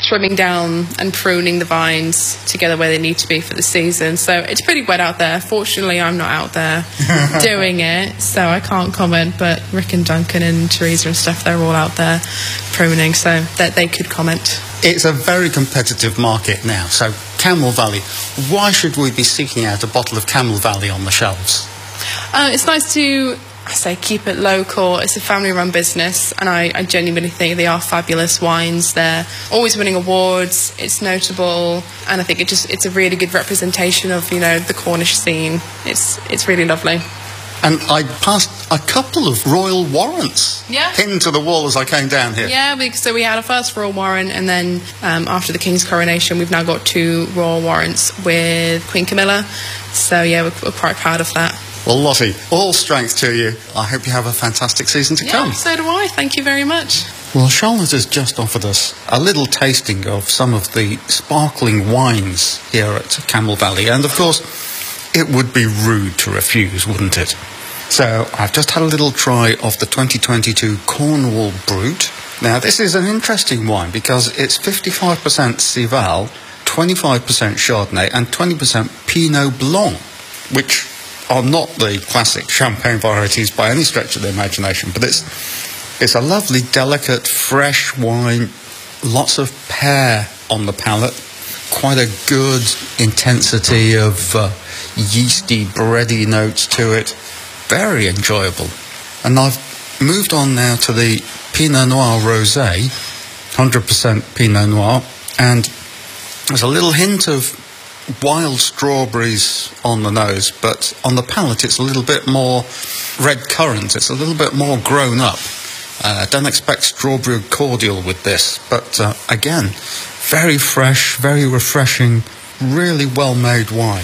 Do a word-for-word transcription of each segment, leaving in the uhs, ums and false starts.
trimming down and pruning the vines together where they need to be for the season. So it's pretty wet out there. Fortunately, I'm not out there doing it, so I can't comment. But Rick and Duncan and Teresa and stuff, they're all out there pruning, so that they could comment. It's a very competitive market now. So Camel Valley, why should we be seeking out a bottle of Camel Valley on the shelves? Uh, it's nice to, I say, keep it local. It's a family-run business, and I, I genuinely think they are fabulous wines. They're always winning awards. It's notable, and I think it just it's a really good representation of, you know, the Cornish scene. It's it's really lovely. And I passed a couple of royal warrants yeah. pinned to the wall as I came down here. Yeah, we, so we had our first royal warrant, and then um, after the King's coronation, we've now got two royal warrants with Queen Camilla. So yeah, we're, we're quite proud of that. Well, Lottie, all strength to you. I hope you have a fantastic season to yeah, come. So do I. Thank you very much. Well, Charlotte has just offered us a little tasting of some of the sparkling wines here at Camel Valley. And, of course, it would be rude to refuse, wouldn't it? So I've just had a little try of the twenty twenty-two Cornwall Brut. Now, this is an interesting wine because it's fifty-five percent Cival, twenty-five percent Chardonnay and twenty percent Pinot Blanc, which are not the classic champagne varieties by any stretch of the imagination, but it's it's a lovely, delicate, fresh wine, lots of pear on the palate, quite a good intensity of uh, yeasty, bready notes to it, very enjoyable. And I've moved on now to the Pinot Noir Rosé, one hundred percent Pinot Noir, and there's a little hint of wild strawberries on the nose, but on the palate it's a little bit more red currant. It's a little bit more grown up. Uh, don't expect strawberry cordial with this, but uh, again, very fresh, very refreshing, really well-made wine.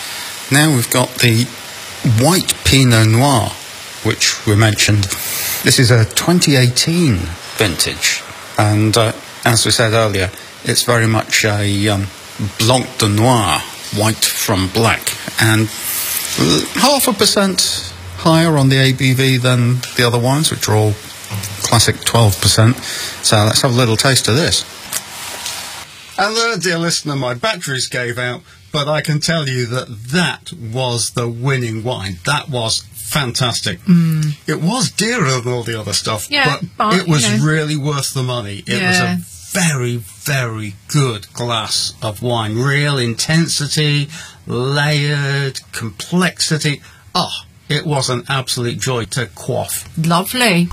Now we've got the white Pinot Noir, which we mentioned. This is a twenty eighteen vintage, and uh, as we said earlier, it's very much a um, Blanc de Noir, white from black, and half a percent higher on the A B V than the other wines, which are all classic twelve percent. So let's have a little taste of this. And there, dear listener, my batteries gave out, but I can tell you that that was the winning wine. That was fantastic. Mm. It was dearer than all the other stuff, yeah, but, but it was you know. really worth the money. It yeah. was a very, very good glass of wine. Real intensity, layered, complexity. Oh, it was an absolute joy to quaff. Lovely.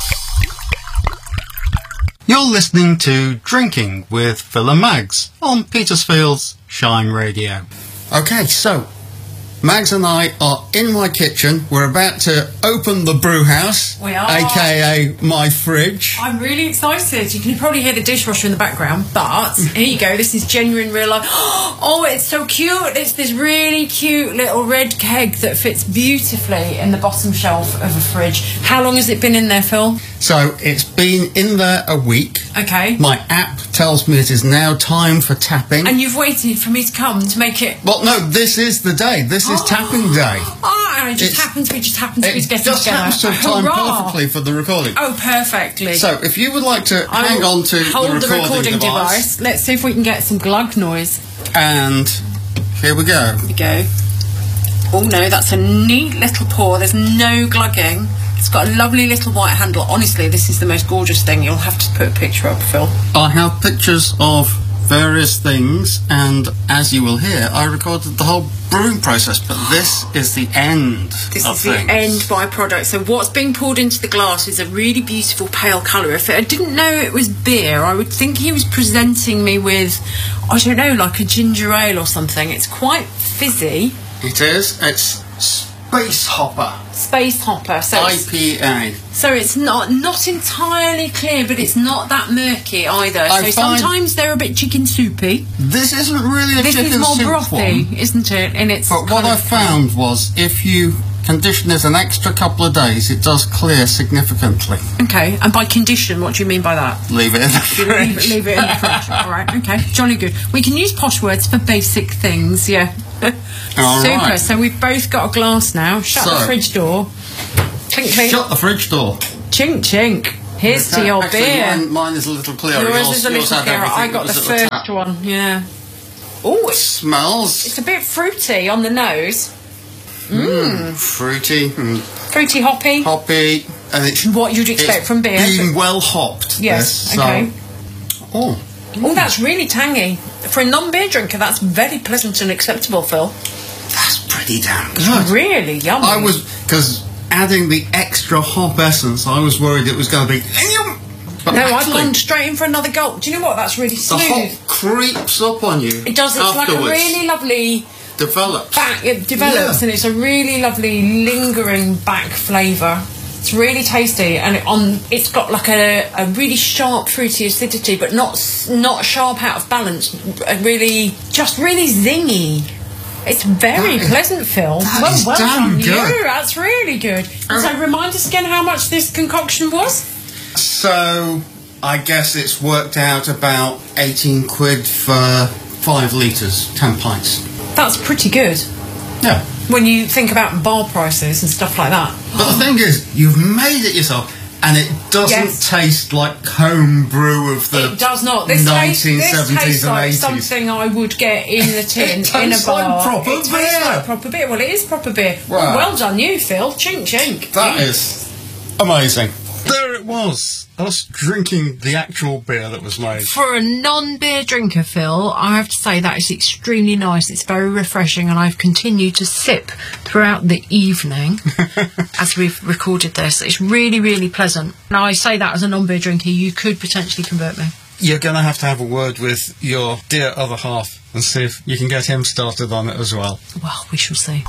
You're listening to Drinking with Phil and Mags on Petersfield's Shine Radio. Okay, so Mags and I are in my kitchen. We're about to open the brew house, we are. aka my fridge. I'm really excited. You can probably hear the dishwasher in the background, but here you go. This is genuine, real life. Oh, it's so cute. It's this really cute little red keg that fits beautifully in the bottom shelf of a fridge. How long has it been in there, Phil? So it's been in there a week. Okay. My app tells me it is now time for tapping. And you've waited for me to come to make it... Well, no, this is the day. This is oh. tapping day. Oh, and it just it's, happens, we just happens to be it getting just together. happens to have timed Hurrah. perfectly for the recording. Oh, perfectly. So if you would like to I hang on to hold the recording, the recording device. device. Let's see if we can get some glug noise. And here we go. Here we go. Oh no, that's a neat little pour. There's no glugging. It's got a lovely little white handle. Honestly, this is the most gorgeous thing. You'll have to put a picture up, Phil. I have pictures of various things, and as you will hear, I recorded the whole brewing process, but this is the end This of is things. the end byproduct. So what's being poured into the glass is a really beautiful pale colour. If I didn't know it was beer, I would think he was presenting me with, I don't know, like a ginger ale or something. It's quite fizzy. It is. It's Space Hopper. Space Hopper. So I it's, P A. so it's not not entirely clear, but it's not that murky either. I so find- sometimes they're a bit chicken soupy. This isn't really a This chicken is more soup brothy, one. isn't it? And it's But what kind I of- found was if you condition it an extra couple of days, it does clear significantly. Okay, and by condition, what do you mean by that? Leave it in the Leave, fridge. leave it in the fridge. All right, okay, jolly good. We can use posh words for basic things, yeah. All Super. right. So we've both got a glass now. Shut So- the fridge door. Chink chink. Shut the fridge door. Chink chink. Here's to Okay, your actually, beer. Mine, mine is a little clearer. Yours Yours- is a yours little had clearer. everything I that got was the at the first tap. one, yeah. Oh, it's, Smells it's a bit fruity on the nose. mm. fruity and Fruity, hoppy. hoppy, and it's What you'd expect it's from beer. being well hopped. Yes, this, so- okay. Oh, Oh, that's really tangy. For a non-beer drinker, that's very pleasant and acceptable, Phil. that's pretty damn good. Really yummy. I was because adding the extra hop essence, I was worried it was going to be. But No, I've actually, gone straight in for another gulp. Do you know what? That's really the smooth. hop creeps up on you. It does. It's like a afterwards. really lovely develops. back. It develops, Yeah. and it's a really lovely lingering back flavour. It's really tasty, and it on it's got like a, a really sharp fruity acidity, but not s- not sharp out of balance. A really, just really zingy. It's very That is- pleasant, Phil. that well, is well damn done, good. you. That's really good. Oh. So, remind us again how much this concoction was. So I guess it's worked out about eighteen quid for five litres, ten pints. That's pretty good Yeah. when you think about bar prices and stuff like that. But the thing is, you've made it yourself, and it doesn't Yes. taste like home brew of the It does not. This tastes, nineteen this seventies tastes and like eighties. something I would get in the tin It in a tastes like bar. proper it tastes beer. like proper beer. Well, it is proper beer. Wow. Well done, you, Phil. Chink, chink. That Mm. is amazing. There it was, us drinking the actual beer that was made. For a non-beer drinker, Phil, I have to say that is extremely nice. It's very refreshing, and I've continued to sip throughout the evening as we've recorded this. It's really, really pleasant. Now, I say that as a non-beer drinker, you could potentially convert me. You're going to have to have a word with your dear other half and see if you can get him started on it as well. Well, we shall see.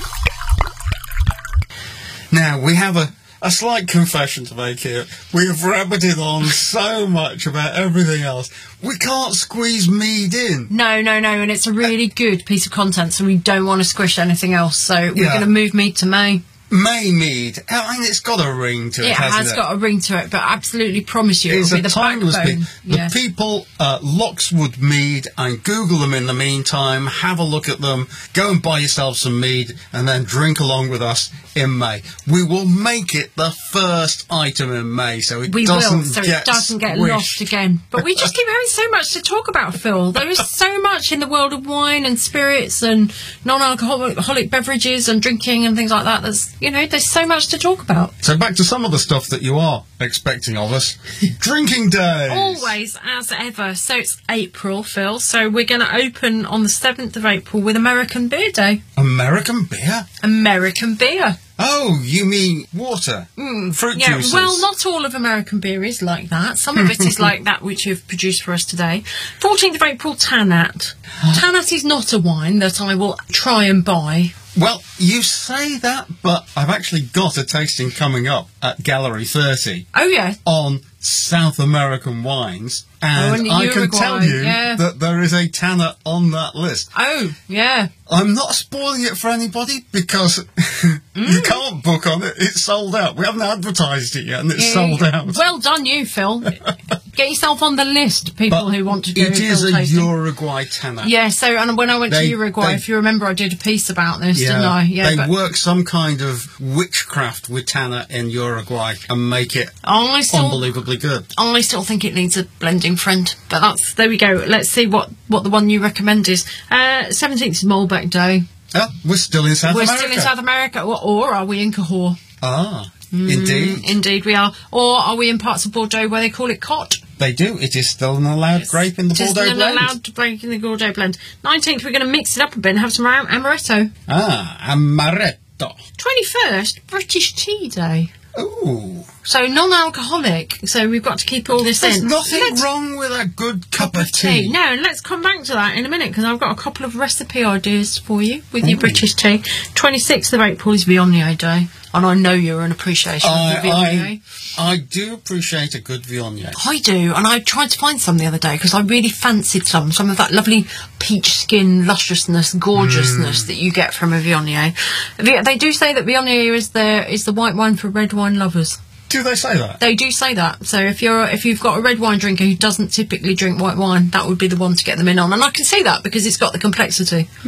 Now, we have a, a slight confession to make here. We have rabbited on so much about everything else. We can't squeeze mead in. No, no, no, and it's a really good piece of content, so we don't want to squish anything else. So we're Yeah. going to move mead to May. May mead. I mean, it's got a ring to it, It hasn't has it? got a ring to it, but absolutely promise you It's it'll a be the timeless backbone. mead. The Yeah. people at Lockswood Mead, and Google them in the meantime, have a look at them, go and buy yourself some mead, and then drink along with us in May. We will make it the first item in May, so it We doesn't will, so get it doesn't get squished. lost again. But we just keep having so much to talk about, Phil. There is so much in the world of wine and spirits and non-alcoholic beverages and drinking and things like that. There's, you know, there's so much to talk about. So back to some of the stuff that you are expecting of us. Drinking days. Always, as ever. So it's April, Phil. So we're going to open on the seventh of April with American Beer Day. American beer? American beer. Oh, you mean water? Mm, Fruit yeah, juices? well, not all of American beer is like that. Some of it is like that which you've produced for us today. fourteenth of April, Tanat. Tanat is not a wine that I will try and buy. Well, you say that, but I've actually got a tasting coming up at Gallery thirty Oh, yeah. on South American wines, and Oh, and I can Uruguay, tell you yeah. that there is a Tanner on that list. Oh, yeah. I'm not spoiling it for anybody because you can't book on it. It's sold out. We haven't advertised it yet, and it's Yeah. sold out. Well done, you, Phil. Get yourself on the list, people But who want to do it is Phil a tasting. Uruguay Tanner. Yeah, so and when I went They- to Uruguay, they- if you remember, I did a piece about this, didn't I? Yeah, they but work some kind of witchcraft with Tanner in Uruguay and make it I still, unbelievably good. I still think it needs a blending friend. But that's there we go. Let's see what, what the one you recommend is. Uh, seventeenth is Malbec Day. Oh, we're still in South We're America. still in South America, or, or are we in Cahors? Ah, Mm, indeed. Indeed, we are. Or are we in parts of Bordeaux where they call it Cot? They do. It is still an allowed grape in the It is Bordeaux an blend. allowed grape in the Bordeaux blend. nineteenth, we're going to mix it up a bit and have some am- amaretto. Ah, amaretto. twenty-first, British Tea Day. Ooh. So non-alcoholic. So we've got to keep all this There's in. nothing Let's- wrong with a good cup of tea. No, and let's come back to that in a minute because I've got a couple of recipe ideas for you with your British tea. twenty-sixth of April is Viognier Day, and I know you're an appreciation of the Viognier. I, I do appreciate a good Viognier. I do, and I tried to find some the other day because I really fancied some. Some of that lovely peach skin lusciousness, gorgeousness Mm. that you get from a Viognier. Vi- They do say that Viognier is the is the white wine for red wine lovers. Do they say that? They do say that. So if you're if you've got a red wine drinker who doesn't typically drink white wine, that would be the one to get them in on. And I can see that because it's got the complexity. Hmm.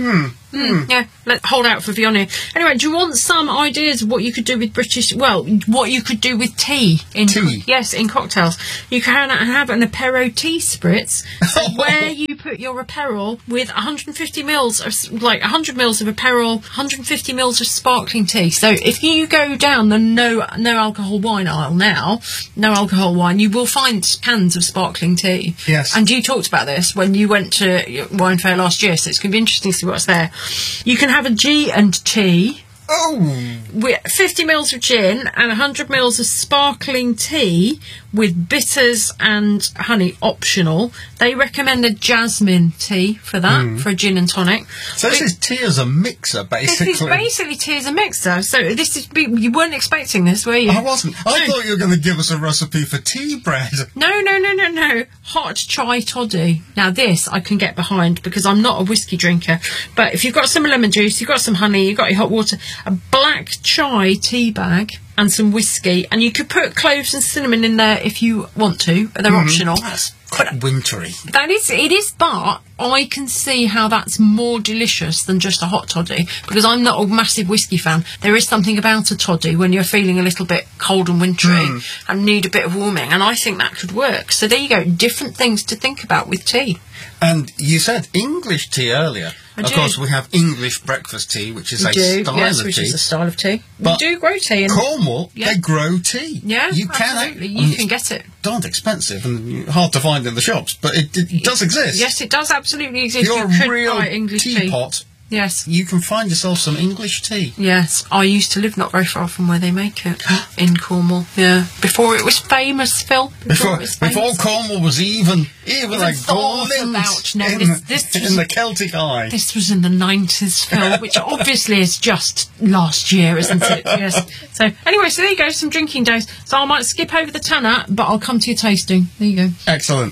Mm, yeah, let hold out for Fiona. Anyway, do you want some ideas of what you could do with British? Well, what you could do with tea in tea. Yes, in cocktails. You can have an Apero tea spritz, so where you put your Aperol with one hundred fifty mils of like one hundred mils of Aperol, one hundred fifty mils of sparkling tea. So if you go down the no no alcohol wine aisle now, no alcohol wine, you will find cans of sparkling tea. Yes. And you talked about this when you went to Wine Fair last year, so it's going to be interesting to see what's there. You can have a G and T. Oh! With fifty mils of gin and one hundred mils of sparkling tea with bitters and honey optional. They recommend a jasmine tea for that, mm. for a gin and tonic. So this but is tea as a mixer, basically. This is basically tea as a mixer. So this is, you weren't expecting this, were you? I wasn't. I no. thought you were going to give us a recipe for tea bread. No, no, no, no, no. Hot chai toddy. Now this I can get behind because I'm not a whiskey drinker. But if you've got some lemon juice, you've got some honey, you've got your hot water, a black chai tea bag and some whiskey, and you could put cloves and cinnamon in there if you want to. They're mm. optional. That's quite wintry. That is, it is, but I can see how that's more delicious than just a hot toddy, because I'm not a massive whiskey fan. There is something about a toddy when you're feeling a little bit cold and wintry mm. and need a bit of warming, and I think that could work. So there you go, different things to think about with tea. And you said English tea earlier. I of do. course, we have English breakfast tea, which is we a do, style yes, of which tea. is a style of tea. But we do grow tea. In Cornwall, yeah. they grow tea. Yeah, you absolutely. can. You can get it. Darned expensive and hard to find in the shops, but it, it does exist. Yes, it does absolutely exist. You're you a could real buy English teapot. tea. Yes. You can find yourself some English tea. Yes. I used to live not very far from where they make it, in Cornwall. Yeah. Before it was famous, Phil. Before, before, it was famous. before Cornwall was even, even, even a golden about. No, in, this, this in was, the Celtic eye. This was in the nineties, Phil, which obviously is just last year, isn't it? Yes. So, anyway, so there you go, some drinking days. So I might skip over the Tanner, but I'll come to your tasting. There you go. Excellent.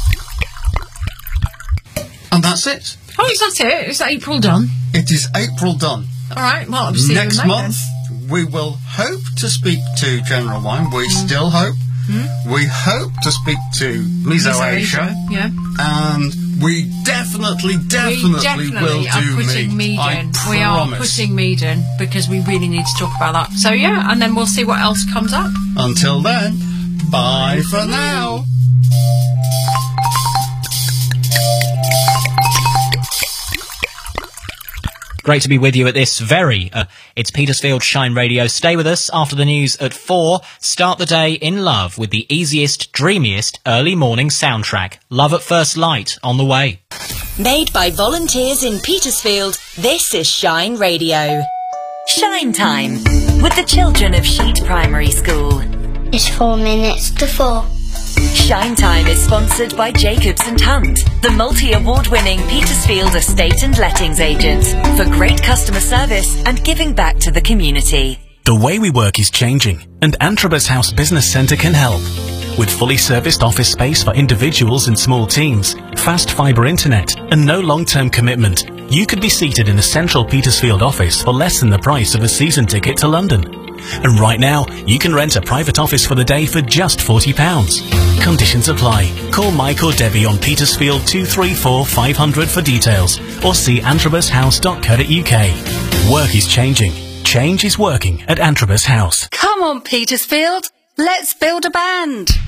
And that's it. Oh, is that it? Is April done? It is April done. All right, well, I'll see you next in May, month, then. We will hope to speak to General Wine. We mm. still hope. Mm. We hope to speak to Mizo Asia. Yeah. And we definitely, definitely, we definitely will are do putting mead. mead in. I we are promise. putting mead in because we really need to talk about that. So, yeah, and then we'll see what else comes up. Until then, bye for now. Great to be with you at this very, uh, it's Petersfield Shine Radio. Stay with us after the news at four. Start the day in love with the easiest, dreamiest early morning soundtrack. Love at First Light on the way. Made by volunteers in Petersfield, this is Shine Radio. Shine Time with the children of Sheet Primary School. It's four minutes to four. Shine Time is sponsored by Jacobs and Hunt, the multi-award-winning Petersfield estate and lettings agents, for great customer service and giving back to the community. The way we work is changing, and Antrobus House Business Centre can help. With fully serviced office space for individuals and small teams, fast fibre internet, and no long-term commitment, you could be seated in a central Petersfield office for less than the price of a season ticket to London. And right now, you can rent a private office for the day for just forty pounds. Conditions apply. Call Mike or Debbie on Petersfield two three four five hundred for details, or see antrobus house dot co dot uk. Work is changing. Change is working at Antrobus House. Come on, Petersfield. Let's build a band.